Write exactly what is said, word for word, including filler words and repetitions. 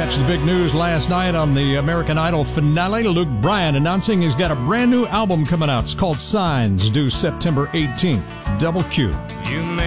catch the big news last night on the American Idol finale. Luke Bryan announcing he's got a brand new album coming out. It's called Signs, due September eighteenth. Double Q. You may